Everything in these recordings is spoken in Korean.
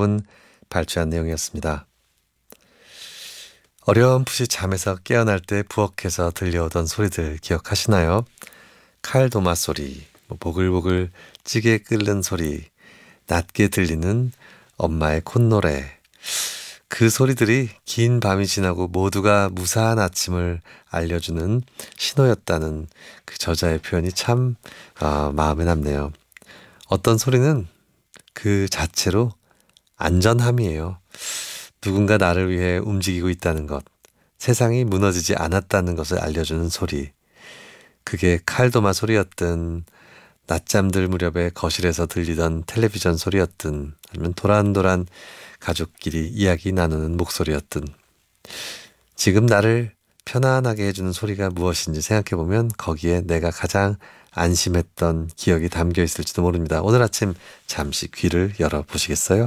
여러분 발췌한 내용이었습니다. 어렴풋이 잠에서 깨어날 때 부엌에서 들려오던 소리들 기억하시나요? 칼 도마 소리, 보글보글 찌개 끓는 소리, 낮게 들리는 엄마의 콧노래. 그 소리들이 긴 밤이 지나고 모두가 무사한 아침을 알려주는 신호였다는 그 저자의 표현이 참 마음에 남네요. 어떤 소리는 그 자체로 안전함이에요. 누군가 나를 위해 움직이고 있다는 것, 세상이 무너지지 않았다는 것을 알려주는 소리. 그게 칼도마 소리였든 낮잠들 무렵에 거실에서 들리던 텔레비전 소리였든 아니면 도란도란 가족끼리 이야기 나누는 목소리였든 지금 나를 편안하게 해주는 소리가 무엇인지 생각해보면 거기에 내가 가장 안심했던 기억이 담겨 있을지도 모릅니다. 오늘 아침 잠시 귀를 열어보시겠어요?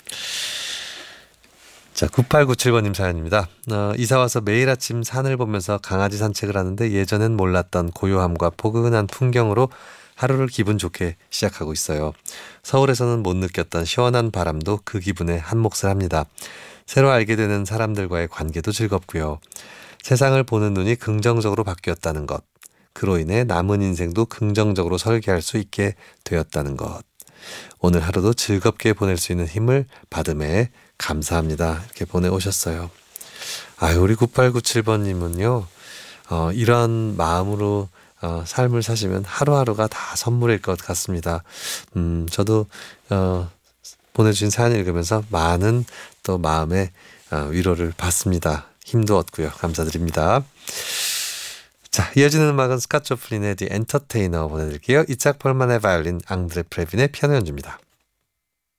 자, 9897번님 사연입니다. 이사 와서 매일 아침 산을 보면서 강아지 산책을 하는데 예전엔 몰랐던 고요함과 포근한 풍경으로 하루를 기분 좋게 시작하고 있어요. 서울에서는 못 느꼈던 시원한 바람도 그 기분에 한몫을 합니다. 새로 알게 되는 사람들과의 관계도 즐겁고요. 세상을 보는 눈이 긍정적으로 바뀌었다는 것. 그로 인해 남은 인생도 긍정적으로 설계할 수 있게 되었다는 것. 오늘 하루도 즐겁게 보낼 수 있는 힘을 받음에 감사합니다. 이렇게 보내오셨어요. 우리 9897번님은요. 이런 마음으로 삶을 사시면 하루하루가 다 선물일 것 같습니다. 저도 보내주신 사연 읽으면서 많은 또 마음의 위로를 받습니다. 힘도 얻고요. 감사드립니다. 자, 이어지는 음악은 스캇 조플린의 The Entertainer 보내드릴게요. 이짝 폴만의 바이올린, 앙드레 프레빈의 피아노 연주입니다.